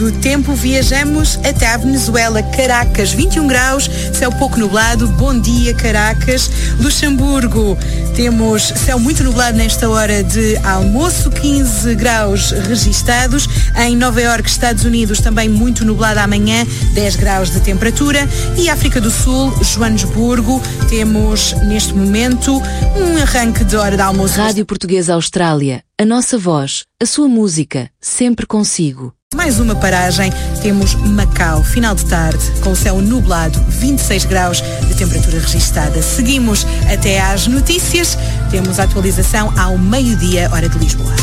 do tempo, viajamos até à Venezuela, Caracas, 21 graus, céu pouco nublado, bom dia Caracas. Luxemburgo, temos céu muito nublado nesta hora de almoço, 15 graus registados. Em Nova Iorque, Estados Unidos, também muito nublado amanhã, 10 graus de temperatura. E África do Sul, Joanesburgo, temos neste momento um arranque de hora de almoço. Rádio Portuguesa Austrália, a nossa voz, a sua música, sempre consigo. Mais uma paragem, temos Macau, final de tarde, com o céu nublado, 26 graus de temperatura registada. Seguimos até às notícias, temos a atualização ao meio-dia, hora de Lisboa.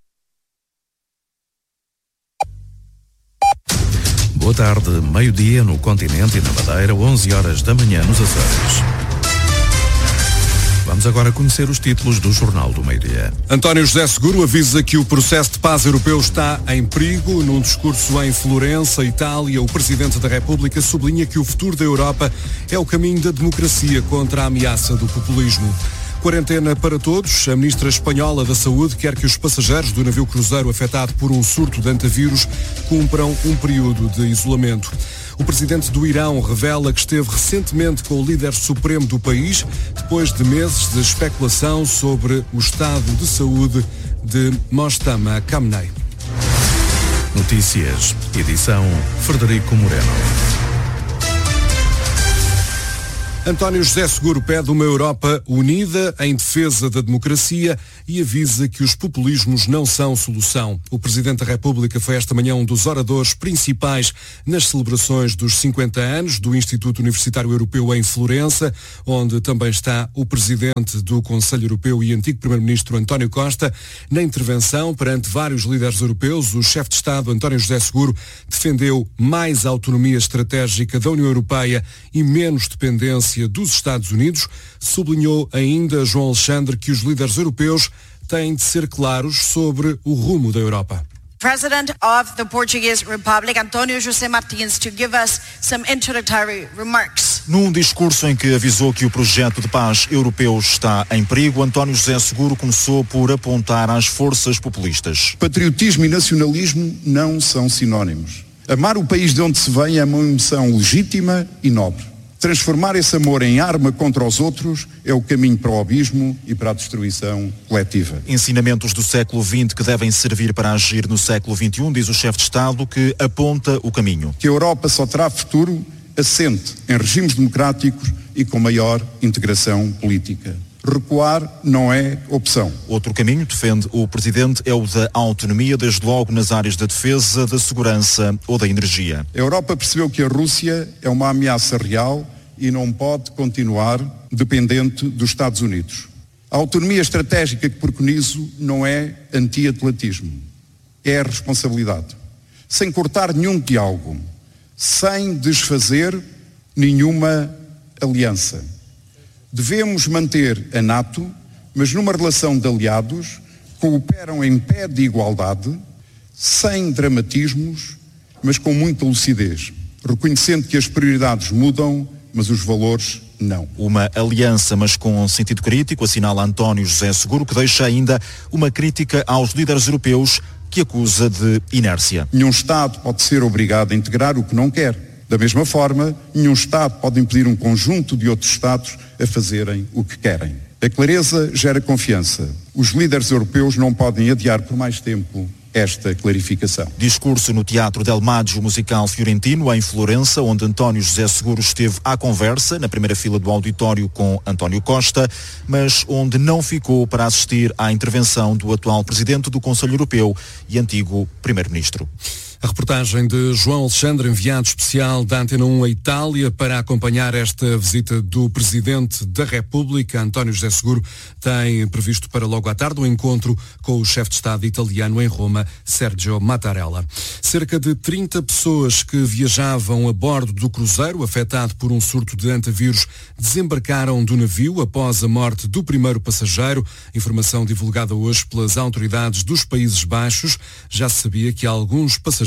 Boa tarde, meio-dia no continente e na Madeira, 11 horas da manhã nos Açores. Vamos agora conhecer os títulos do Jornal do Meio-Dia. António José Seguro avisa que o processo de paz europeu está em perigo. Num discurso em Florença, Itália, o Presidente da República sublinha que o futuro da Europa é o caminho da democracia contra a ameaça do populismo. Quarentena para todos. A ministra espanhola da Saúde quer que os passageiros do navio cruzeiro afetado por um surto de antavírus cumpram um período de isolamento. O presidente do Irão revela que esteve recentemente com o líder supremo do país, depois de meses de especulação sobre o estado de saúde de Mojtaba Khamenei. Notícias, edição Frederico Moreno. António José Seguro pede uma Europa unida em defesa da democracia e avisa que os populismos não são solução. O Presidente da República foi esta manhã um dos oradores principais nas celebrações dos 50 anos do Instituto Universitário Europeu em Florença, onde também está o Presidente do Conselho Europeu e antigo Primeiro-Ministro António Costa. Na intervenção perante vários líderes europeus, o chefe de Estado António José Seguro defendeu mais autonomia estratégica da União Europeia e menos dependência dos Estados Unidos. Sublinhou ainda João Alexandre que os líderes europeus têm de ser claros sobre o rumo da Europa. President of the Portuguese Republic, António José Martins, to give us some introductory remarks. Num discurso em que avisou que o projeto de paz europeu está em perigo, António José Seguro começou por apontar às forças populistas. Patriotismo e nacionalismo não são sinónimos. Amar o país de onde se vem é uma emoção legítima e nobre. Transformar esse amor em arma contra os outros é o caminho para o abismo e para a destruição coletiva. Ensinamentos do século XX que devem servir para agir no século XXI, diz o chefe de Estado, que aponta o caminho. Que a Europa só terá futuro assente em regimes democráticos e com maior integração política. Recuar não é opção. Outro caminho, defende o Presidente, é o da autonomia, desde logo nas áreas da defesa, da segurança ou da energia. A Europa percebeu que a Rússia é uma ameaça real e não pode continuar dependente dos Estados Unidos. A autonomia estratégica que preconizo não é anti-atlantismo, é responsabilidade. Sem cortar nenhum diálogo, sem desfazer nenhuma aliança. Devemos manter a NATO, mas numa relação de aliados, cooperam em pé de igualdade, sem dramatismos, mas com muita lucidez, reconhecendo que as prioridades mudam, mas os valores não. Uma aliança, mas com sentido crítico, assinala António José Seguro, que deixa ainda uma crítica aos líderes europeus que acusa de inércia. Nenhum Estado pode ser obrigado a integrar o que não quer. Da mesma forma, nenhum Estado pode impedir um conjunto de outros Estados a fazerem o que querem. A clareza gera confiança. Os líderes europeus não podem adiar por mais tempo esta clarificação. Discurso no Teatro Del Maggio Musical Fiorentino, em Florença, onde António José Seguro esteve à conversa, na primeira fila do auditório com António Costa, mas onde não ficou para assistir à intervenção do atual Presidente do Conselho Europeu e antigo Primeiro-Ministro. A reportagem de João Alexandre, enviado especial da Antena 1 à Itália para acompanhar esta visita do Presidente da República. António José Seguro tem previsto para logo à tarde um encontro com o chefe de Estado italiano em Roma, Sergio Mattarella. Cerca de 30 pessoas que viajavam a bordo do cruzeiro afetado por um surto de antavírus desembarcaram do navio após a morte do primeiro passageiro. Informação divulgada hoje pelas autoridades dos Países Baixos. Já se sabia que alguns passageiros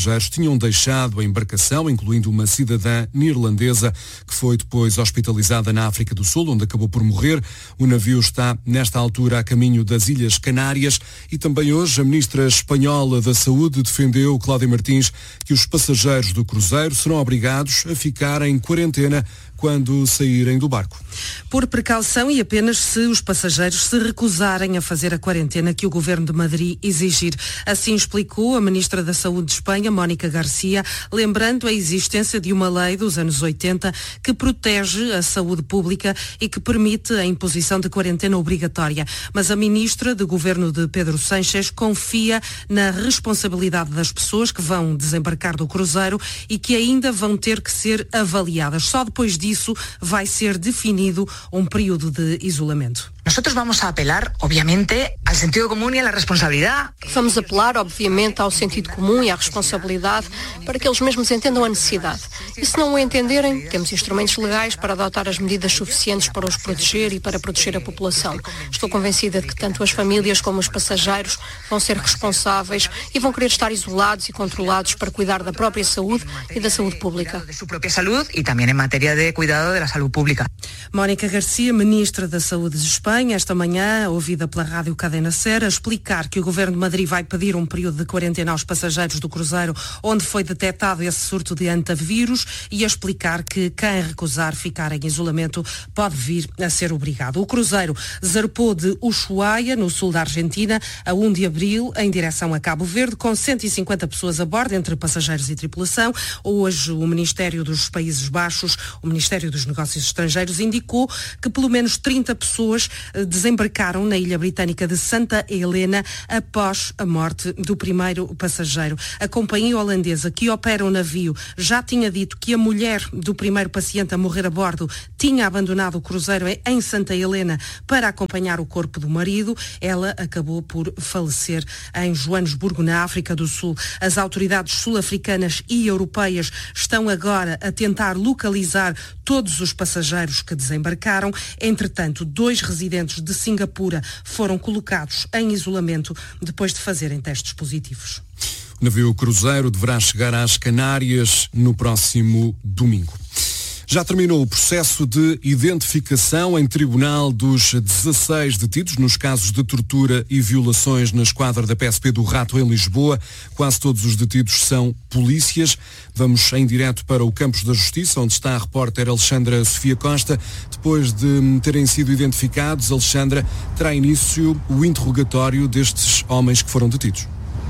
passageiros tinham deixado a embarcação, incluindo uma cidadã neerlandesa que foi depois hospitalizada na África do Sul, onde acabou por morrer. O navio está, nesta altura, a caminho das Ilhas Canárias e também hoje a ministra espanhola da Saúde defendeu, Cláudia Martins, que os passageiros do cruzeiro serão obrigados a ficar em quarentena quando saírem do barco. Por precaução e apenas se os passageiros se recusarem a fazer a quarentena que o Governo de Madrid exigir. Assim explicou a Ministra da Saúde de Espanha, Mónica Garcia, lembrando a existência de uma lei dos anos 80 que protege a saúde pública e que permite a imposição de quarentena obrigatória. Mas a Ministra do Governo de Pedro Sánchez confia na responsabilidade das pessoas que vão desembarcar do cruzeiro e que ainda vão ter que ser avaliadas. Só depois disso vai ser definido um período de isolamento. Nosotros vamos a apelar, obviamente, al sentido común y a la responsabilidad. Vamos apelar, obviamente, ao sentido comum e à responsabilidade para que eles mesmos entendam a necessidade. E se não o entenderem, temos instrumentos legais para adotar as medidas suficientes para os proteger e para proteger a população. Estou convencida de que tanto as famílias como os passageiros vão ser responsáveis e vão querer estar isolados e controlados para cuidar da própria saúde e da saúde pública. De sua própria saúde e também em matéria de cuidado da saúde pública. Mónica Garcia, Ministra da Saúde de Espanha, esta manhã, ouvida pela Rádio Cadena Ser, a explicar que o Governo de Madrid vai pedir um período de quarentena aos passageiros do cruzeiro onde foi detectado esse surto de antavírus e a explicar que quem recusar ficar em isolamento pode vir a ser obrigado. O cruzeiro zarpou de Ushuaia, no sul da Argentina, a 1 de abril, em direção a Cabo Verde, com 150 pessoas a bordo, entre passageiros e tripulação. Hoje, o Ministério dos Países Baixos, o Ministério dos Negócios Estrangeiros, indicou que pelo menos 30 pessoas desembarcaram na ilha britânica de Santa Helena após a morte do primeiro passageiro. A companhia holandesa que opera o navio já tinha dito que a mulher do primeiro paciente a morrer a bordo tinha abandonado o cruzeiro em Santa Helena para acompanhar o corpo do marido. Ela acabou por falecer em Joanesburgo, na África do Sul. As autoridades sul-africanas e europeias estão agora a tentar localizar todos os passageiros que desembarcaram. Entretanto, 2 residentes de Singapura foram colocados em isolamento depois de fazerem testes positivos. O navio cruzeiro deverá chegar às Canárias no próximo domingo. Já terminou o processo de identificação em tribunal dos 16 detidos nos casos de tortura e violações na esquadra da PSP do Rato em Lisboa. Quase todos os detidos são polícias. Vamos em direto para o Campos da Justiça, onde está a repórter Alexandra Sofia Costa. Depois de terem sido identificados, Alexandra, terá início o interrogatório destes homens que foram detidos.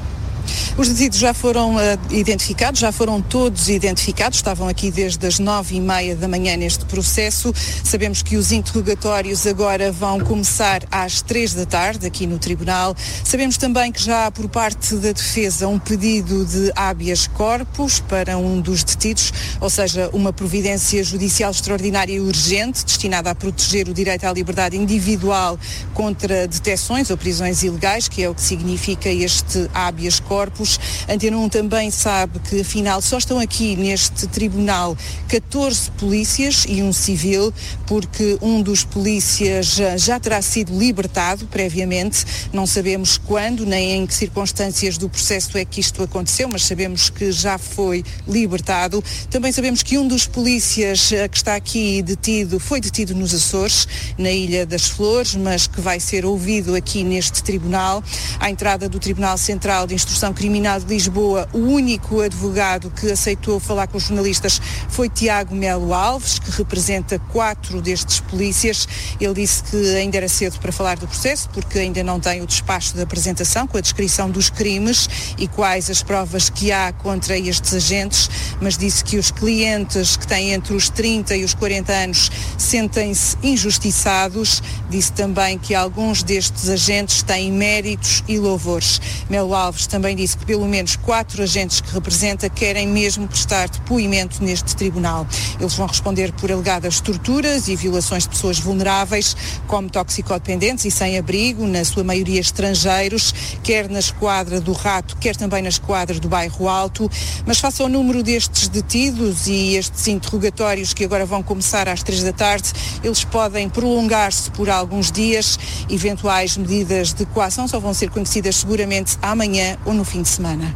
Os detidos já foram identificados, já foram todos identificados, estavam aqui desde as 9h30 da manhã neste processo. Sabemos que os interrogatórios agora vão começar às 3 da tarde aqui no Tribunal. Sabemos também que já há por parte da defesa um pedido de habeas corpus para um dos detidos, ou seja, uma providência judicial extraordinária e urgente destinada a proteger o direito à liberdade individual contra detenções ou prisões ilegais, que é o que significa este habeas corpus. Antena 1 também sabe que, afinal, só estão aqui neste tribunal 14 polícias e um civil, porque um dos polícias já terá sido libertado previamente. Não sabemos quando, nem em que circunstâncias do processo é que isto aconteceu, mas sabemos que já foi libertado. Também sabemos que um dos polícias que está aqui detido foi detido nos Açores, na Ilha das Flores, mas que vai ser ouvido aqui neste tribunal. À entrada do Tribunal Central de Instrução Criminal de Lisboa, o único advogado que aceitou falar com os jornalistas foi Tiago Melo Alves, que representa 4 destes polícias. Ele disse que ainda era cedo para falar do processo, porque ainda não tem o despacho de apresentação com a descrição dos crimes e quais as provas que há contra estes agentes, mas disse que os clientes que têm entre os 30 e os 40 anos sentem-se injustiçados. Disse também que alguns destes agentes têm méritos e louvores. Melo Alves também disse que pelo menos 4 agentes que representa querem mesmo prestar depoimento neste tribunal. Eles vão responder por alegadas torturas e violações de pessoas vulneráveis, como toxicodependentes e sem abrigo, na sua maioria estrangeiros, quer na esquadra do Rato, quer também na esquadra do Bairro Alto. Mas face ao número destes detidos e estes interrogatórios que agora vão começar às 3 da tarde, eles podem prolongar-se por alguns dias. Eventuais medidas de coação só vão ser conhecidas seguramente amanhã ou no fim de semana.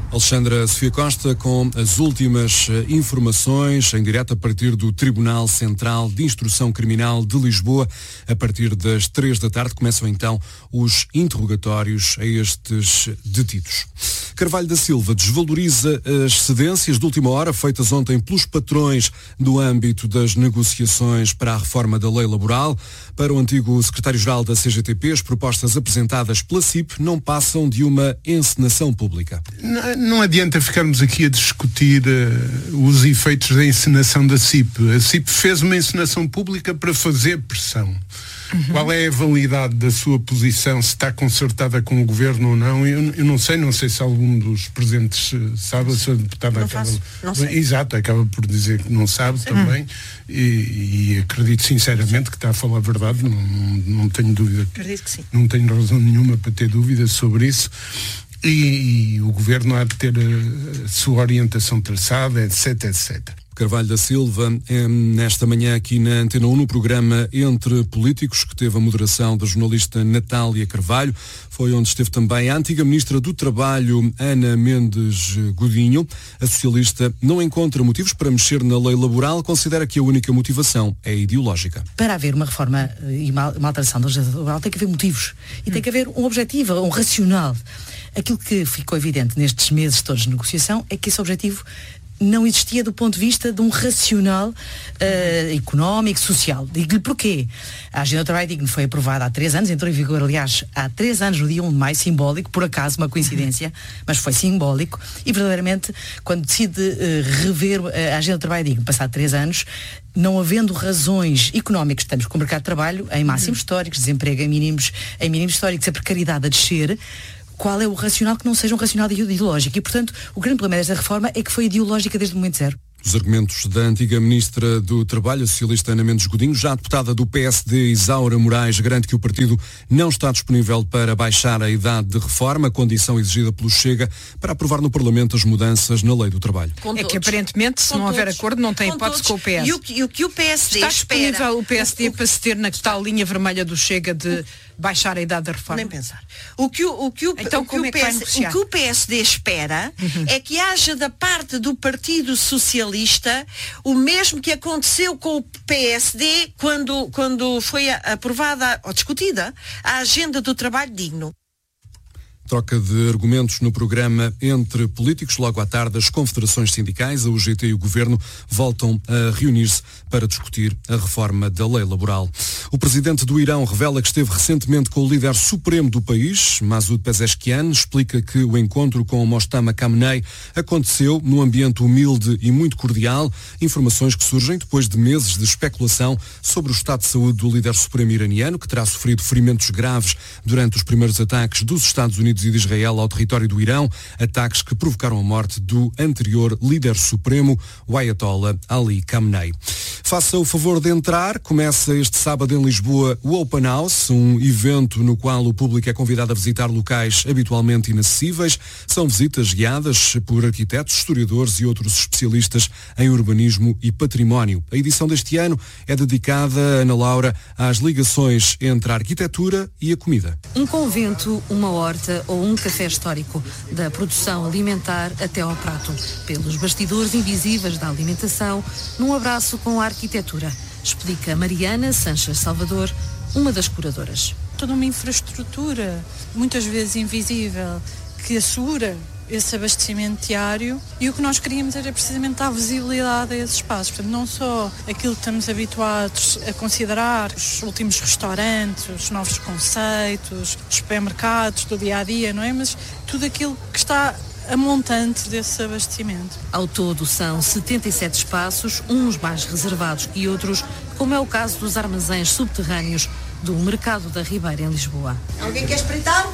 Alexandra Sofia Costa com as últimas informações em direto a partir do Tribunal Central de Instrução Criminal de Lisboa. A partir das 3 da tarde começam então os interrogatórios a estes detidos. Carvalho da Silva desvaloriza as cedências de última hora feitas ontem pelos patrões do âmbito das negociações para a reforma da lei laboral. Para o antigo secretário-geral da CGTP, as propostas apresentadas pela CIP não passam de uma encenação pública. Não adianta ficarmos aqui a discutir os efeitos da encenação da CIP. A CIP fez uma encenação pública para fazer pressão. Qual é a validade da sua posição, se está concertada com o governo ou não? Eu não sei se algum dos presentes sabe, se a deputada não sei. Exato, acaba por dizer que não sabe também, e acredito sinceramente que está a falar a verdade, não tenho dúvida. Acredito que sim. Não tenho razão nenhuma para ter dúvidas sobre isso. E o governo há de ter a sua orientação traçada, etc, etc. Carvalho da Silva, nesta manhã aqui na Antena 1, no programa Entre Políticos, que teve a moderação da jornalista Natália Carvalho. Foi onde esteve também a antiga Ministra do Trabalho, Ana Mendes Godinho. A socialista não encontra motivos para mexer na lei laboral, considera que a única motivação é ideológica. Para haver uma reforma e uma alteração da legislação laboral tem que haver motivos e tem que haver um objetivo, um racional. Aquilo que ficou evidente nestes meses todos de negociação é que esse objetivo não existia do ponto de vista de um racional económico, social. Digo-lhe porquê. A Agenda do Trabalho Digno foi aprovada há 3 anos, entrou em vigor, aliás, há 3 anos, no dia 1 de maio, simbólico, por acaso, uma coincidência, mas foi simbólico, e verdadeiramente, quando decide rever a Agenda do Trabalho Digno, passado 3 anos, não havendo razões económicas, estamos com o mercado de trabalho em máximos históricos, desemprego em mínimos históricos, a precariedade a descer. Qual é o racional que não seja um racional ideológico? E, portanto, o grande problema desta reforma é que foi ideológica desde o momento zero. Os argumentos da antiga Ministra do Trabalho, a socialista Ana Mendes Godinho. Já a deputada do PSD, Isaura Moraes, garante que o partido não está disponível para baixar a idade de reforma, condição exigida pelo Chega, para aprovar no Parlamento as mudanças na lei do trabalho. É que aparentemente, se não houver acordo, não tem hipótese com o PS. E o que o PSD está disponível o PSD para se ter na tal linha vermelha do Chega de baixar a idade da reforma? Nem pensar. O que o PSD espera é que haja da parte do Partido Socialista o mesmo que aconteceu com o PSD quando foi aprovada ou discutida a Agenda do Trabalho Digno. Troca de argumentos no programa Entre Políticos. Logo à tarde, as confederações sindicais, a UGT e o Governo voltam a reunir-se para discutir a reforma da lei laboral. O presidente do Irão revela que esteve recentemente com o líder supremo do país, Masoud Pezeshkian. Explica que o encontro com Moshtaba Khamenei aconteceu num ambiente humilde e muito cordial. Informações que surgem depois de meses de especulação sobre o estado de saúde do líder supremo iraniano, que terá sofrido ferimentos graves durante os primeiros ataques dos Estados Unidos e de Israel ao território do Irão, ataques que provocaram a morte do anterior líder supremo, o Ayatollah Ali Khamenei. Faça o favor de entrar. Começa este sábado em Lisboa o Open House, um evento no qual o público é convidado a visitar locais habitualmente inacessíveis. São visitas guiadas por arquitetos, historiadores e outros especialistas em urbanismo e património. A edição deste ano é dedicada, Ana Laura, às ligações entre a arquitetura e a comida. Um convento, uma horta ou um café histórico, da produção alimentar até ao prato, pelos bastidores invisíveis da alimentação, num abraço com a arquitetura, explica Mariana Sanches Salvador, uma das curadoras. Toda uma infraestrutura, muitas vezes invisível, que assegura esse abastecimento diário, e o que nós queríamos era precisamente dar visibilidade a esses espaços. Portanto, não só aquilo que estamos habituados a considerar, os últimos restaurantes, os novos conceitos, os supermercados do dia-a-dia, não é? Mas tudo aquilo que está a montante desse abastecimento. Ao todo são 77 espaços, uns mais reservados que outros, como é o caso dos armazéns subterrâneos do Mercado da Ribeira em Lisboa. Alguém quer espreitar?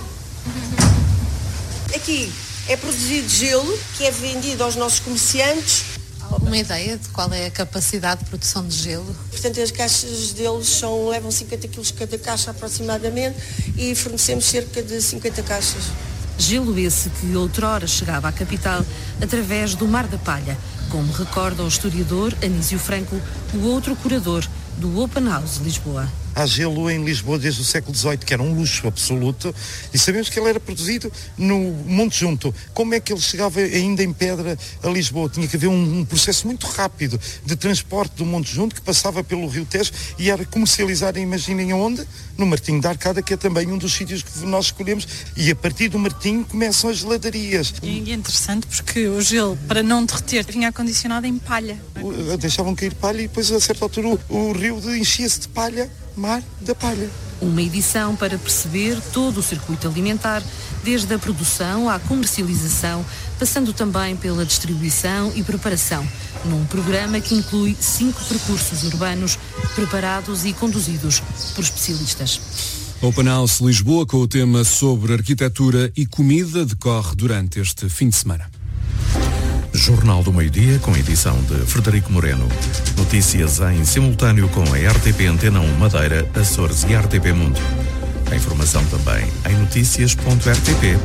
Aqui é produzido gelo, que é vendido aos nossos comerciantes. Alguma ideia de qual é a capacidade de produção de gelo? Portanto, as caixas deles levam 50 kg cada caixa aproximadamente e fornecemos cerca de 50 caixas. Gelo esse que outrora chegava à capital através do Mar da Palha, como recorda o historiador Anísio Franco, o outro curador do Open House Lisboa. há gelo em Lisboa desde o século XVIII, que era um luxo absoluto, e sabemos que ele era produzido no Monte Junto. Como é que ele chegava ainda em pedra a Lisboa? Tinha que haver um processo muito rápido de transporte do Monte Junto, que passava pelo Rio Tejo e era comercializado, imaginem onde? No Martinho da Arcada, que é também um dos sítios que nós escolhemos, e a partir do Martinho começam as geladarias. E é interessante porque o gelo, para não derreter, vinha acondicionado em palha. Deixavam cair palha e depois a certa altura o rio enchia-se de palha, mar da palha. Uma edição para perceber todo o circuito alimentar, desde a produção à comercialização, passando também pela distribuição e preparação, num programa que inclui 5 percursos urbanos preparados e conduzidos por especialistas. Open House Lisboa, com o tema sobre arquitetura e comida, decorre durante este fim de semana. Jornal do Meio-Dia, com edição de Frederico Moreno. Notícias em simultâneo com a RTP Antena 1 Madeira, Açores e RTP Mundo. A informação também em noticias.rtp.pt.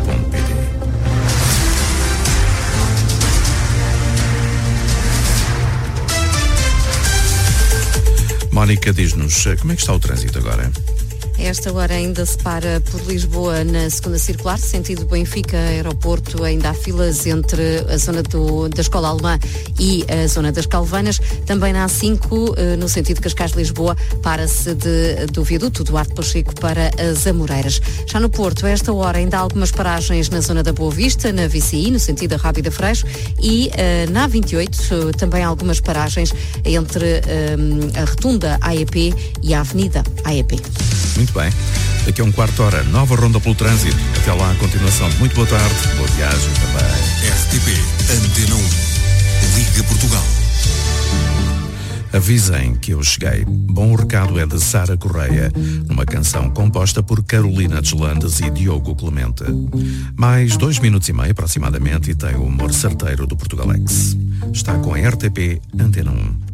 Mónica, diz-nos, como é que está o trânsito agora? A esta hora ainda se para por Lisboa na segunda circular, sentido Benfica, aeroporto, ainda há filas entre a zona da Escola Alemã e a zona das Calvanas. Também na A5, no sentido Cascais-Lisboa, para-se do viaduto Duarte Pacheco para as Amoreiras. Já no Porto, a esta hora ainda há algumas paragens na zona da Boa Vista, na VCI, no sentido da Rábida Freixo, e na A28 também há algumas paragens entre a Rotunda AEP e a Avenida AEP. Muito bem. Daqui a um quarto de hora, nova ronda pelo trânsito. Até lá, a continuação. Muito boa tarde. Boa viagem também. RTP Antena 1. Liga Portugal. Avisem que eu cheguei. Bom recado é de Sara Correia, numa canção composta por Carolina Deslandes e Diogo Clemente. Mais 2 minutos e meio aproximadamente e tem o humor certeiro do Portugalex. Está com a RTP Antena 1.